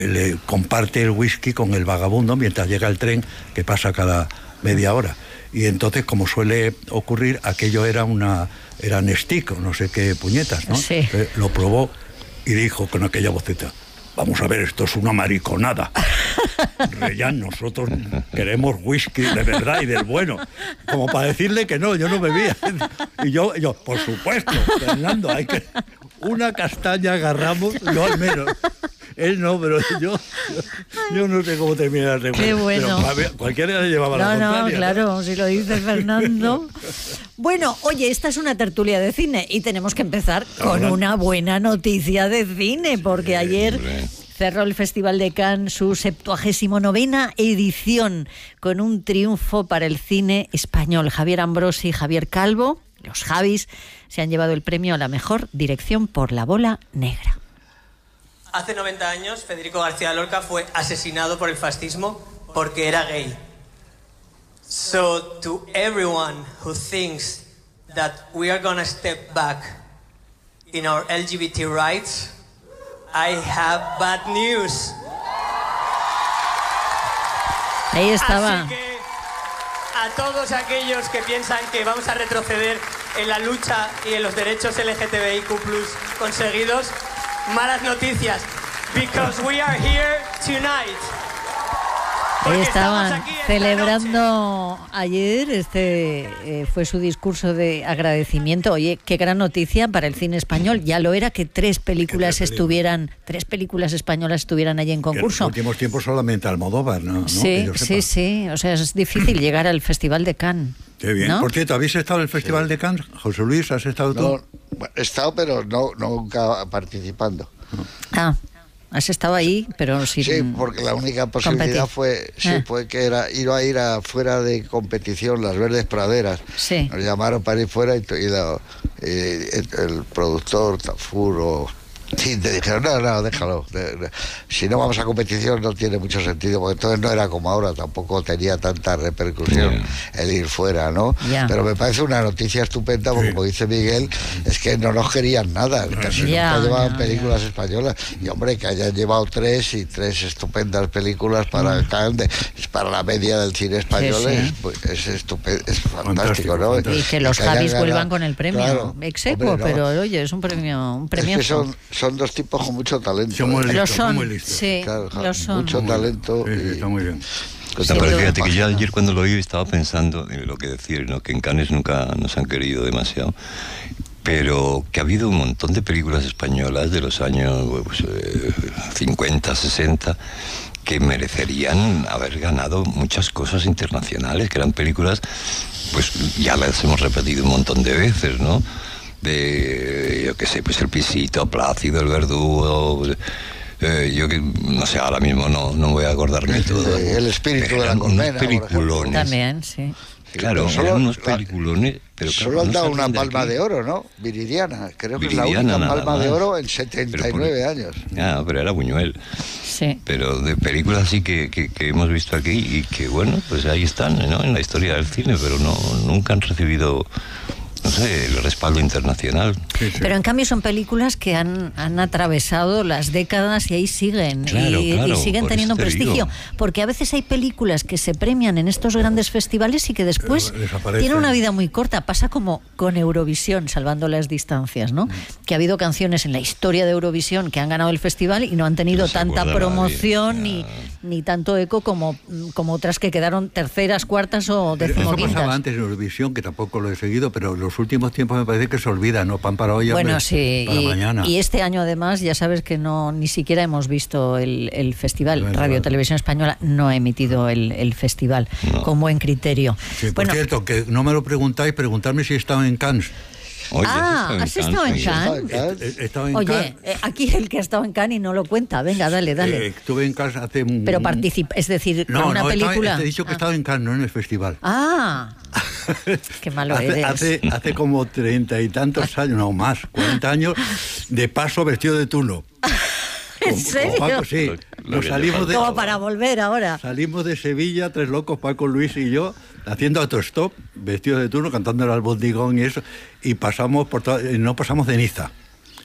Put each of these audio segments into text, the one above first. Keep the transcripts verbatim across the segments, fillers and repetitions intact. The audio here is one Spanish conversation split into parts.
le comparte el whisky con el vagabundo mientras llega el tren que pasa cada media hora. Y entonces, como suele ocurrir, aquello era una era Nestic, no sé qué puñetas, ¿no? Sí. Entonces, lo probó y dijo con aquella voceta: vamos a ver, esto es una mariconada. Reyán, nosotros queremos whisky de verdad y del bueno. Como para decirle que no, yo no bebía. Y yo, yo por supuesto, Fernando, hay que... Una castaña agarramos, yo al menos. Él no, pero yo, yo no sé cómo termina el recuerdo. Qué bueno. Pero cualquiera le llevaba no, la contraria. No, claro, ¿no? si lo dice Fernando. Bueno, oye, esta es una tertulia de cine y tenemos que empezar con una buena noticia de cine, porque ayer cerró el Festival de Cannes su septuagésimo novena edición con un triunfo para el cine español. Javier Ambrosi y Javier Calvo, los Javis, se han llevado el premio a la mejor dirección por La Bola Negra. Hace noventa años, Federico García Lorca fue asesinado por el fascismo porque era gay. So, to everyone who thinks that we are gonna step back in our L G B T rights, I have bad news. Ahí estaba. Así que a todos aquellos que piensan que vamos a retroceder en la lucha y en los derechos L G T B I Q plus conseguidos, malas noticias, because we are here tonight. Ahí estaban celebrando ayer, este eh, fue su discurso de agradecimiento. Oye, qué gran noticia para el cine español. Ya lo era que tres películas estuvieran, tres películas españolas estuvieran allí en concurso. En los últimos tiempos solamente Almodóvar, ¿no? Sí, ¿no? sí, sí. O sea, es difícil llegar al Festival de Cannes. Qué bien. ¿No? Por cierto, ¿habéis estado en el Festival sí. de Cannes? José Luis, ¿has estado tú? No, he estado, pero no nunca participando. No. Ah. Has estado ahí, pero sin sí, porque la única posibilidad competir. fue sí, eh. fue que era ir a ir a fuera de competición, Las Verdes Praderas. Sí. Nos llamaron para ir fuera y, y, la, y el, el productor Tafur o sí, te dijeron, no, no, déjalo. Si no vamos a competición no tiene mucho sentido, porque entonces no era como ahora, tampoco tenía tanta repercusión yeah. el ir fuera, ¿no? Yeah. Pero me parece una noticia estupenda, porque sí. como dice Miguel, es que no nos querían nada, casi yeah, nunca llevaban yeah, películas yeah. españolas. Y hombre, que hayan llevado tres y tres estupendas películas para, mm. para la media del cine español, sí, sí. Es, pues, es, estupendo, es fantástico, ¿no? Y que los que Javis vuelvan con el premio, claro, ex aequo, no. pero oye, es un premio, un premio. Es que son, son dos tipos con mucho talento. Son muy listos, lo son, muy listos. Sí, claro, lo son. Mucho talento. Sí, sí, está muy bien. Sí, pero fíjate que yo ayer cuando lo oí estaba pensando en lo que decir, ¿no? Que en Cannes nunca nos han querido demasiado, pero que ha habido un montón de películas españolas de los años pues, eh, cincuenta, sesenta que merecerían haber ganado muchas cosas internacionales, que eran películas, pues ya las hemos repetido un montón de veces, ¿no? De, yo qué sé, pues El pisito, Plácido, El verdugo, eh, yo que no sé, ahora mismo no, no voy a acordarme de todo. El espíritu de la colmena, peliculones. También, sí. Claro, solo, eran unos peliculones, pero solo claro, han no dado una de palma aquí. de oro, ¿no? Viridiana, creo que Viridiana, es la única palma más. de oro en setenta y nueve por... años. Ah, pero era Buñuel. Sí. Pero de películas así que, que, que hemos visto aquí y que, bueno, pues ahí están, ¿no? En la historia del cine, pero no nunca han recibido, no sé, el respaldo internacional. Sí, sí. Pero en cambio son películas que han, han atravesado las décadas y ahí siguen. Claro, y, claro, y siguen teniendo prestigio. digo. Porque a veces hay películas que se premian en estos grandes festivales y que después tienen una vida muy corta. Pasa como con Eurovisión, salvando las distancias, ¿no? Mm. Que ha habido canciones en la historia de Eurovisión que han ganado el festival y no han tenido no tanta promoción ni, ni tanto eco como, como otras que quedaron terceras, cuartas o decimoquintas. Eso pasaba antes en Eurovisión, que tampoco lo he seguido, pero los últimos tiempos me parece que se olvida, ¿no? Pan para hoy, bueno, hombre, sí, para y, mañana. Y este año además, ya sabes que no ni siquiera hemos visto el, el festival. No, Radio no. Televisión Española no ha emitido el, el festival no. con buen criterio. Sí, por bueno, cierto, que no me lo preguntáis, preguntarme si he estado en Cannes. Oye, ah, ¿has estado en Cannes? He, he estado en Oye, Cannes. Eh, aquí el que ha estado en Cannes y no lo cuenta. Venga, dale, dale. Eh, estuve en Cannes hace... Un... Pero participa, es decir, no, con una no, película... Estaba, te he dicho que ah. he estado en Cannes, no en el festival. Ah, qué malo hace, eres. Hace, hace como treinta y tantos años, no más, cuarenta años, de paso vestido de Tuno. ¿En serio? Con Paco, sí. Nos salimos de, como para volver ahora. Salimos de Sevilla, tres locos, Paco, Luis y yo, haciendo autostop, vestidos de turno, cantando el albondigón y eso, y pasamos por todo, no pasamos de Niza.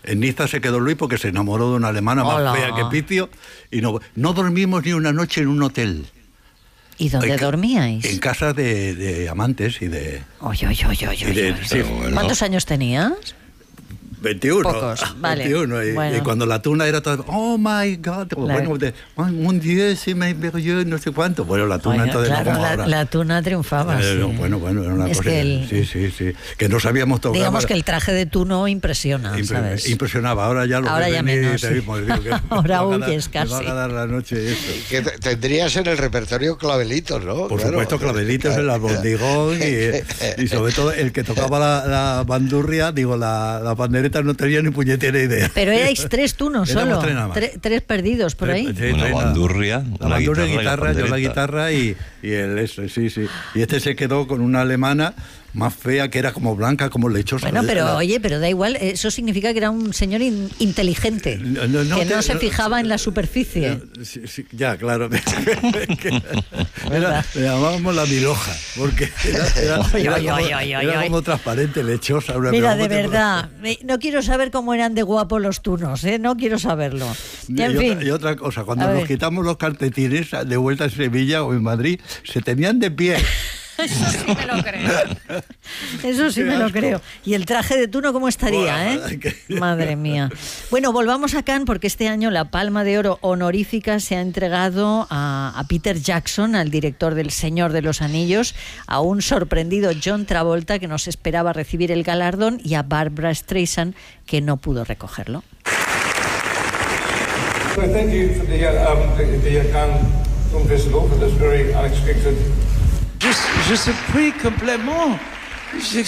En Niza se quedó Luis porque se enamoró de una alemana Hola. más fea que Picio y no, no dormimos ni una noche en un hotel. ¿Y dónde Ay, dormíais? En casa de, de amantes y de... Oye, oye, oye, oye, y de- oye. sí, bueno. ¿Cuántos años tenías? veintiuno. Pocos, vale. veintiuno, y, Bueno. y cuando la tuna era todo, oh my God, o La- bueno, de, oh, mon Dieu, c'est merveilleux, no sé cuánto. Bueno, la tuna Oye, entonces no claro, como la, ahora. la tuna triunfaba. Eh, sí. no, bueno, bueno, era una Es cosa. que el- sí, sí, sí. Que no sabíamos tocar. Digamos que el traje de tuno impresiona, Impre- ¿sabes? impresionaba. Ahora ya lo Ahora ves ya venir y menos, te sí. mismo, digo que Ahora me va a dar- huyes me va casi. a dar la noche esto. Que te- tendrías en el repertorio clavelitos, ¿no? Por Claro. supuesto, clavelitos, el albondigón y, y sobre todo el que tocaba la, la bandurria, digo, la, la pandereta no tenía ni puñetera idea. Pero erais tres tunos Éramos solo, tres nada más. Tre- tres perdidos por ahí. Sí, Una tres nada. bandurria, La una bandurria, guitarra y la guitarra, yo la pandereta. guitarra y, y el eso, sí, sí. Y este se quedó con una alemana más fea, que era como blanca, como lechosa. Bueno, pero La- oye, pero da igual, eso significa que era un señor in- inteligente, No, no, no que te- no se no- fijaba en la superficie. Sí, sí, ya, claro. Que era- ¿Verdad? le llamábamos la miloja, porque era, era- Oye, era oye, como, oye, oye, era oye. como transparente, lechosa. Una Mira, pero de ¿cómo te- verdad, me- no quiero saber cómo eran de guapos los tunos, ¿eh? No quiero saberlo. Y Y, en otra, fin, y otra cosa, cuando A nos ver. quitamos los calcetines de vuelta en Sevilla o en Madrid, se tenían de pie. eso sí me lo creo. Eso sí Qué me lo asco. creo. Y el traje de tuno, ¿cómo estaría, Buah, eh? qué- Madre mía. Bueno, volvamos a Cannes porque este año la Palma de Oro honorífica se ha entregado a, a Peter Jackson, al director del Señor de los Anillos, a un sorprendido John Travolta que nos esperaba recibir el galardón y a Barbra Streisand que no pudo recogerlo. So thank you for the, uh, um, the, the uh, Cannes Film Festival for this very unexpected. Je, je suis pris complètement. Je-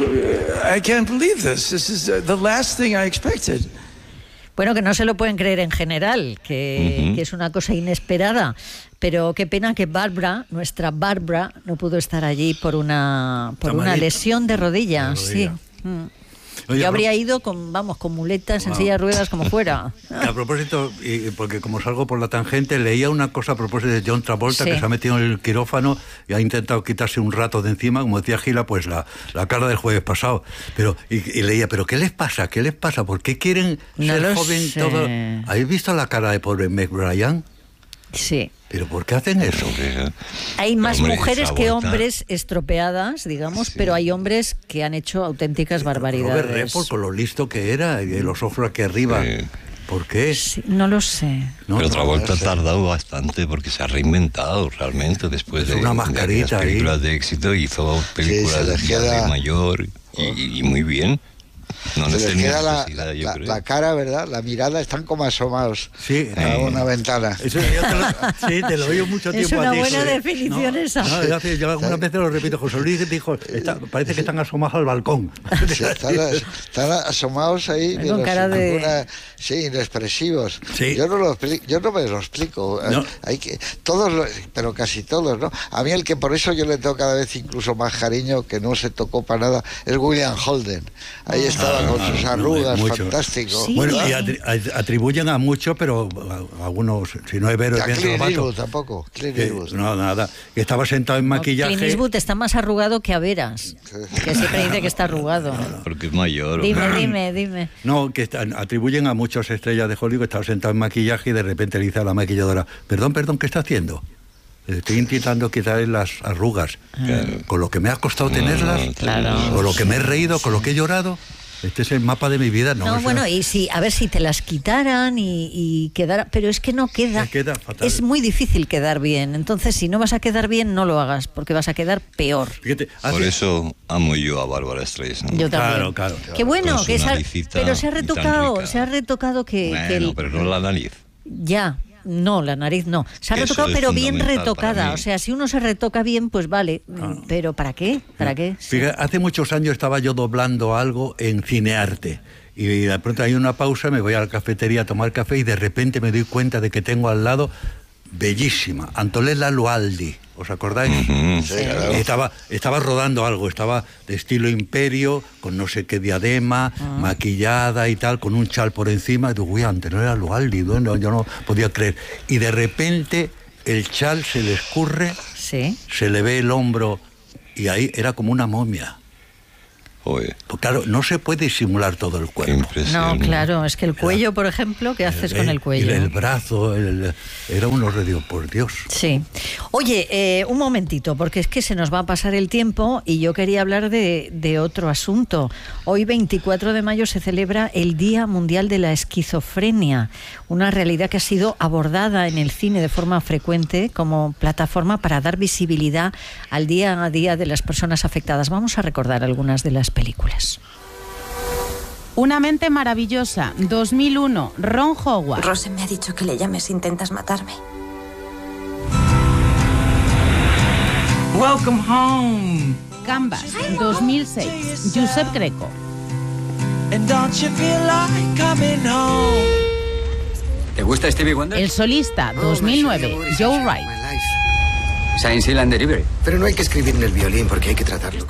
I can't believe this. This is uh, the last thing I expected. Bueno, que no se lo pueden creer en general, que, Ujú. que es una cosa inesperada, pero qué pena que Barbara, nuestra Barbara, no pudo estar allí por una por Está una malita. lesión de rodilla, De sí. rodilla. Mm. Oye, Yo a habría pro- ido con, vamos, con muletas en Wow. silla de ruedas como fuera. A propósito, y porque como salgo por la tangente, leía una cosa a propósito de John Travolta, Sí. que se ha metido en el quirófano y ha intentado quitarse un rato de encima, como decía Gila, pues la, la cara del jueves pasado. Pero y, y leía, ¿pero qué les pasa? ¿Qué les pasa? ¿Por qué quieren No ser lo joven sé. todo? ¿Habéis visto la cara de pobre Meg Ryan? Sí. ¿Pero por qué hacen eso? Hombre, Hay más hombre, mujeres que Travolta. hombres estropeadas, digamos, Sí. pero hay hombres que han hecho auténticas Robert barbaridades. Redford, con lo listo que era, y los ojos aquí arriba. Sí. ¿Por qué? Sí, no lo sé. No, pero no, Travolta ha sé. tardado bastante porque se ha reinventado realmente después de, Una de mascarita aquellas ahí. películas de éxito. Hizo películas se les ya de queda- mayor y, y muy bien. No, no Se les tenía queda la, necesidad, yo la- creo. la cara, ¿verdad? La mirada, están como asomados Sí, a eh. una ventana. Eso yo te lo, sí, te lo oigo mucho Es tiempo una a ti. buena sí. definición No, esa. No, yo, hace- yo algunas veces lo repito. José Luis dijo, está- parece que están asomados al balcón. Sí, están, están asomados ahí, Con pero cara sin de- ninguna- sí, inexpresivos. Sí. Yo no lo expli- yo no me lo explico. No. Hay que todos, lo- pero casi todos, ¿no? A mí el que por eso yo le tengo cada vez incluso más cariño, que no se tocó para nada, es William Holden. Ahí estaba con sus no, arrugas, mucho. fantástico. Sí. Bueno, ¿verdad? y atri- a- atribuyen a muchos, pero a- a algunos, si no es Vero, Y es a bien Clint Salvato, Eastwood tampoco. Clint que- Eastwood. no, nada. Que estaba sentado en No, maquillaje. Clint Eastwood está más arrugado que Averas, que siempre dice que está arrugado. Porque es mayor. Dime, hombre. dime, dime. No, que están- atribuyen a muchas estrellas de Hollywood que estaba sentado en maquillaje y de repente le dice a la maquilladora, perdón, perdón, ¿qué está haciendo? Le estoy intentando quitar las arrugas. Con lo que me ha costado tenerlas, Claro. con lo que me he reído, con lo que he llorado. Este es el mapa de mi vida. No, No, eso- bueno, y si, a ver si te las quitaran y, y quedara, pero es que no queda. Me queda fatal. Es muy difícil quedar bien. Entonces, si no vas a quedar bien, no lo hagas, porque vas a quedar peor. Fíjate, Por hace- eso amo yo a Bárbara Streisand. Yo también. Claro, claro. Qué bueno, Con su que se ha- naricita pero se ha y tan retocado, rica. se ha retocado que, Bueno, que el- pero no la nariz. ya. No, la nariz no. Se ha Eso retocado, es pero bien fundamental retocada. para mí. O sea, si uno se retoca bien, pues vale. Pero ¿para qué? ¿Para qué? Sí. Fíjate, hace muchos años estaba yo doblando algo en Cinearte y de pronto hay una pausa, me voy a la cafetería a tomar café y de repente me doy cuenta de que tengo al lado, bellísima, Antonella Lualdi, ¿os acordáis? Ujú. Sí, claro. Estaba, estaba rodando algo, estaba de estilo imperio, con no sé qué diadema, maquillada y tal, con un chal por encima. Y digo, uy, Antonella Lualdi, no, yo no podía creer. Y de repente el chal se le escurre, Sí. se le ve el hombro y ahí era como una momia. Oye. Pues claro, no se puede simular todo el cuerpo. No, claro, es que el cuello, por ejemplo, ¿qué haces el, con el cuello? El, el brazo, el, era un horror, por Dios. Sí. Oye, eh, un momentito, porque es que se nos va a pasar el tiempo y yo quería hablar de, de otro asunto. Hoy, veinticuatro de mayo, se celebra el Día Mundial de la Esquizofrenia, una realidad que ha sido abordada en el cine de forma frecuente como plataforma para dar visibilidad al día a día de las personas afectadas. Vamos a recordar algunas de las películas. Una mente maravillosa, dos mil uno, Ron Howard. Rosen me ha dicho que le llames si intentas matarme. Welcome home. Canvas, dos mil seis, Josep Greco. And don't you feel like coming home? ¿Te gusta Stevie Wonder? El solista, dos mil nueve, Joe Wright. Science Hill and Delivery. Pero no hay que escribir en el violín porque hay que tratarlo.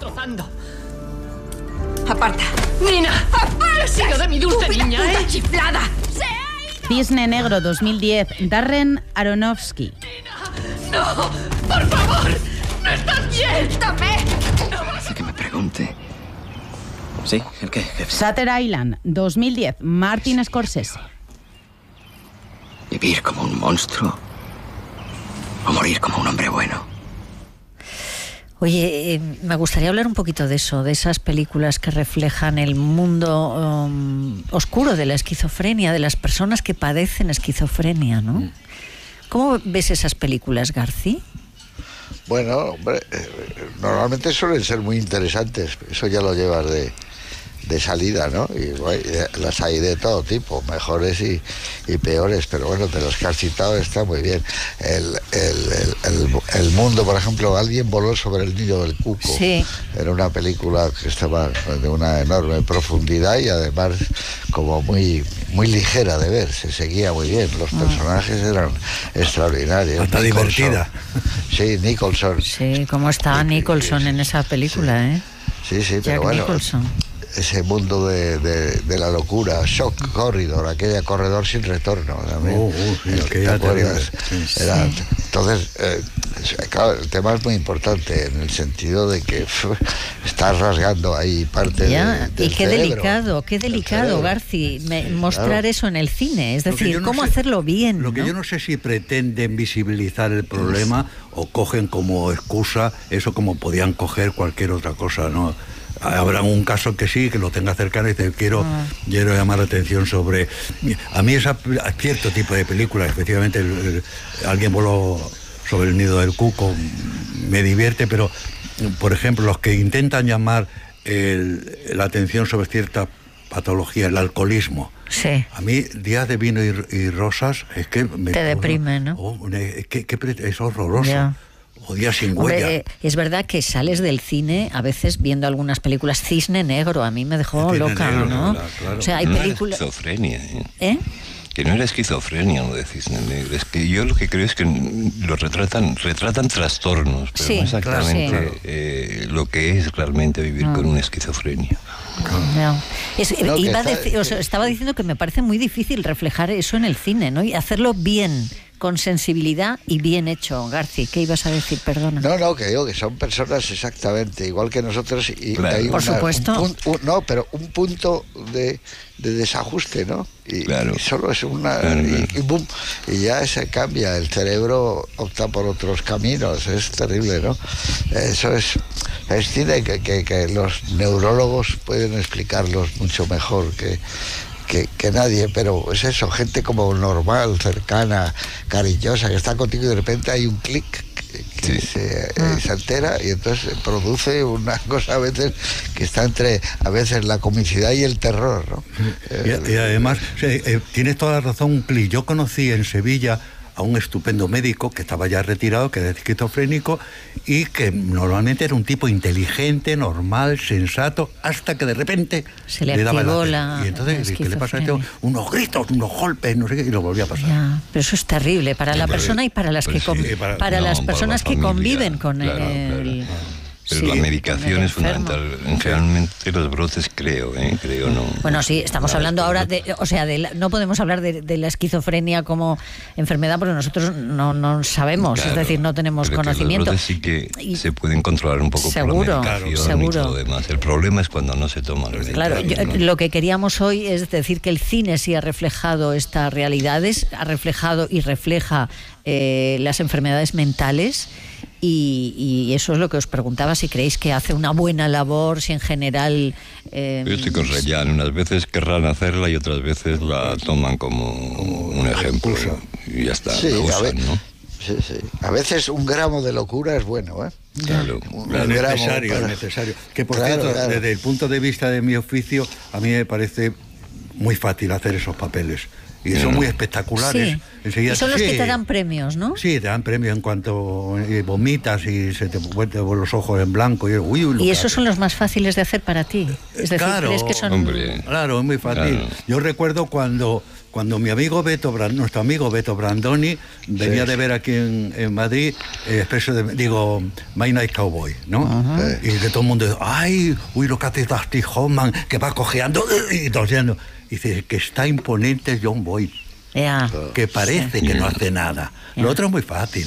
Aparta. Nina, aparta de mi dulce niña, ¿eh? Chiflada. Cisne Negro, dos mil diez, Darren Aronofsky. No, por favor, no estás bien. ¡Suéltame! Hace que me pregunte. ¿Sí? ¿El qué, jefe? Shutter Island, dos mil diez, Martin Scorsese. Vivir como un monstruo o morir como un hombre bueno. Oye, eh, me gustaría hablar un poquito de eso, de esas películas que reflejan el mundo um, oscuro de la esquizofrenia, de las personas que padecen esquizofrenia, ¿no? ¿Cómo ves esas películas, Garci? Bueno, hombre, eh, normalmente suelen ser muy interesantes, eso ya lo llevas de, de salida, ¿no? Y bueno, las hay de todo tipo, mejores y, y peores, pero bueno, de los que has citado está muy bien. El, el, el, el, el mundo, por ejemplo, alguien voló sobre el nido del cuco. Sí. Era una película que estaba de una enorme profundidad y además como muy muy ligera de ver, se seguía muy bien, los personajes eran extraordinarios. Hasta divertida. Sí, Nicholson. Sí, cómo está Nicholson en esa película, ¿eh? Sí, sí, pero Jack bueno. Nicholson. Ese mundo de, de, de la locura, Shock Corridor, aquella corredor sin retorno también. Oh, oh, sí, ¿Te acuerdas? Sí. Era, entonces, eh, claro, el tema es muy importante en el sentido de que pff, estás rasgando ahí parte ya, de, del y qué cerebro, delicado, qué delicado, Garci, me, mostrar claro. eso en el cine, es decir, no cómo sé, hacerlo bien. Lo ¿no? que yo no sé si pretenden visibilizar el problema o cogen como excusa eso como podían coger cualquier otra cosa, ¿no? Habrá un caso que sí, que lo tenga cercano y te quiero, ah. quiero llamar la atención sobre... A mí esa, cierto tipo de películas, especialmente el, el, alguien voló sobre el nido del cuco, me divierte, pero, por ejemplo, los que intentan llamar el, la atención sobre cierta patología, el alcoholismo. Sí. A mí, Días de Vino y, y Rosas, es que... Me, te deprime, ¿no? Oh, es, que, que es horroroso. Yeah. O Día sin huella. Hombre, eh, es verdad que sales del cine a veces viendo algunas películas. Cisne Negro a mí me dejó Cisne loca, negro, ¿no? Claro, claro. O sea, hay no películas... Era esquizofrenia, ¿eh? ¿Eh? Que no era esquizofrenia lo de Cisne Negro. Es que yo lo que creo es que lo retratan, retratan trastornos, pero sí, no exactamente claro, sí. eh, lo que es realmente vivir no. con una esquizofrenia. No. Es, no, iba está, deci- o sea, estaba diciendo que me parece muy difícil reflejar eso en el cine, ¿no? Y hacerlo bien, con sensibilidad y bien hecho. Garci, ¿qué ibas a decir? Perdona. No, no, que digo que son personas exactamente igual que nosotros y claro. hay Por una, supuesto. Un, un, no, pero un punto de, de desajuste, ¿no? Y, claro. y solo es una claro, y, claro. y boom, y ya se cambia, el cerebro opta por otros caminos, es terrible, ¿no? Eso es es cine que, que, que los neurólogos pueden explicarlos mucho mejor que Que, que nadie, pero es eso, gente como normal, cercana, cariñosa, que está contigo y de repente hay un clic que, que sí. se, eh, se altera y entonces produce una cosa a veces que está entre a veces la comicidad y el terror, ¿no? Y, y además, eh, eh, tienes toda la razón, un clic. Yo conocí en Sevilla a un estupendo médico que estaba ya retirado, que era esquizofrénico y que normalmente era un tipo inteligente, normal, sensato, hasta que de repente se le, le daba activó la, la y entonces la ¿qué le pasa a este? Unos gritos, unos golpes, no sé qué, y lo volvía a pasar. Ya, pero eso es terrible para la persona y para las pues que con, sí, para, para no, las personas para que familia, conviven con claro, el claro. Pero Sí, la medicación es enfermo. fundamental. Generalmente los brotes, creo, ¿eh? Creo, no. Bueno, sí, estamos Claro, hablando los ahora brotes. de, o sea, de la- no podemos hablar de, de la esquizofrenia como enfermedad porque nosotros no, no sabemos, Claro, es decir, no tenemos pero que conocimiento. Los brotes sí que Y- se pueden controlar un poco Seguro, por la medicación seguro. y todo lo demás. El problema es cuando no se toman los Claro, yo- medicamentos, ¿no? lo que queríamos hoy es decir que el cine sí ha reflejado estas realidades, ha reflejado y refleja eh, las enfermedades mentales. Y, y eso es lo que os preguntaba, si creéis que hace una buena labor, si en general... eh, Yo estoy con Reyán, unas veces querrán hacerla y otras veces la toman como un ejemplo y ya está, Sí, la a, usan, ve- ¿no? sí, sí. A veces un gramo de locura es bueno, ¿eh? Claro, Un Es gramo necesario, para- es necesario. Que por Claro, cierto, claro. desde el punto de vista de mi oficio, a mí me parece muy fácil hacer esos papeles. Y son Mm. muy espectaculares. sí. Enseguida, Y son los sí, que te dan premios, ¿no? Sí, te dan premio en cuanto eh, vomitas y se te vuelven los ojos en blanco. Y, uy, uy, lo Y que esos haces. son los más fáciles de hacer para ti. Es decir, Claro, ¿crees que son...? Hombre, Claro, es muy fácil. Claro. Yo recuerdo cuando, cuando mi amigo Beto, Bran- nuestro amigo Beto Brandoni, venía Sí. de ver aquí en, en Madrid, eh, Expreso de, digo, My Night Cowboy, ¿no? Ajá. Y que todo el mundo, ay, uy, lo que hace Dusty Hoffman, que va cojeando y tosiendo. Y dice, que está imponente John Boyd, Ya. que parece que no hace nada. Lo Ya. otro es muy fácil.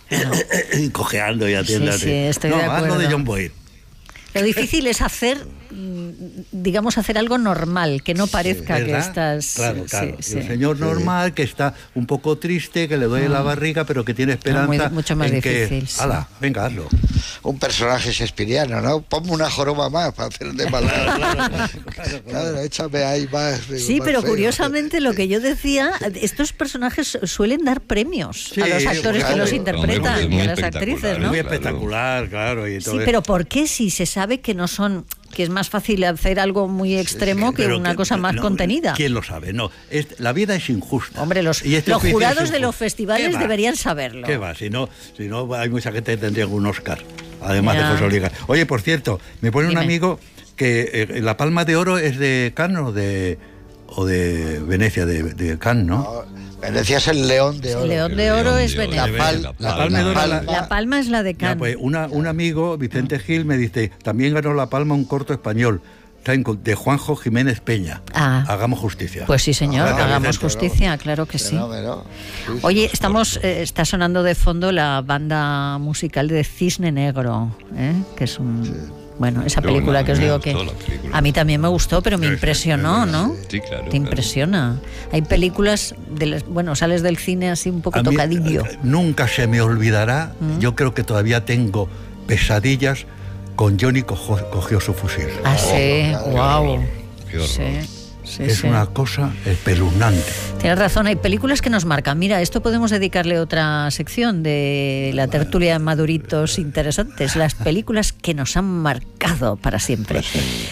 Cojeando y haciendo Sí, así. sí, estoy no, de haz lo de acuerdo. John Boyd. Lo difícil es hacer, mm, digamos, hacer algo normal, que no parezca que ¿Verdad? estás... Claro, sí, claro. sí. Y el señor normal que está un poco triste, que le duele la barriga, pero que tiene esperanza. muy- mucho más en que, difícil, sí. Ala, venga, hazlo. Un personaje shakespeariano, ¿no? Ponme una joroba más para hacer de maldad. Claro, échame ahí más. Sí, más pero feo. curiosamente lo que yo decía, estos personajes suelen dar premios Sí, a los actores claro. que los Hombre, interpretan porque es y muy a las espectacular, actrices, ¿no? ¿no? Muy Claro. espectacular, claro. Y todo Sí, eso. pero ¿por qué si se sabe que no son, que es más fácil hacer algo muy extremo que Pero una que- cosa más no, contenida? ¿Quién lo sabe? No, es- la vida es injusta. Hombre, los, Y este los oficio es jurados de los injusto. festivales ¿Qué va? deberían saberlo. ¿Qué va? Si no, si no hay mucha gente que tendría un Oscar, además Ya. de José Oliga. Oye, por cierto, me pone Dime. un amigo que eh, la Palma de Oro es de Cannes o de, o de Venecia, de, de Cannes, ¿no? No, Venecia es el León de Oro. El León de El Oro León es de Oro. Venecia. La, pal- La la Palma de Oro, Palma. la- La Palma es la de Ya, Cannes. pues una, un amigo, Vicente Gil, me dice, también ganó la Palma un corto español, de Juanjo Jiménez Peña. Ah. Hagamos justicia. Pues sí, señor, Ah, hagamos Vicente, justicia, claro que sí. Fenómeno. Sí, sí. Oye, estamos, eh, está sonando de fondo la banda musical de Cisne Negro, ¿eh? Que es un... Bueno, esa Qué película buena, que os me digo que gustó la película. a mí también me gustó, pero me Sí, sí, impresionó, sí, ¿no? Sí, claro. Te claro. impresiona. Hay películas, de las, bueno, sales del cine así un poco A mí, tocadillo. eh, nunca se me olvidará, yo creo que todavía tengo pesadillas con Johnny cojo- cogió su fusil. Ah, sí, wow. Qué horror. Sí, sí, es sí. una cosa espeluznante. Tienes razón, hay películas que nos marcan. Mira, esto podemos dedicarle otra sección de la tertulia de maduritos interesantes, las películas que nos han marcado para siempre.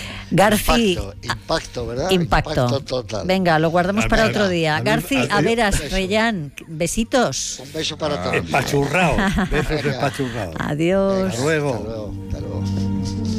Garci, Impacto, impacto, ¿verdad? impacto. total. Venga, lo guardamos Venga, para venga. otro día. A mí- Garci, a- a veras, beso. Reyán, besitos. Un beso para todos. Espachurrado. Besos Venga. espachurrados. Adiós. Hasta luego. Hasta luego. Hasta luego.